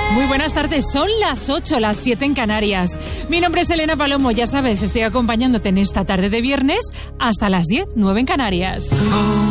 Muy buenas tardes, son las 8, las 7 en Canarias. Mi nombre es Elena Palomo, ya sabes, estoy acompañándote en esta tarde de viernes hasta las 10, 9 en Canarias.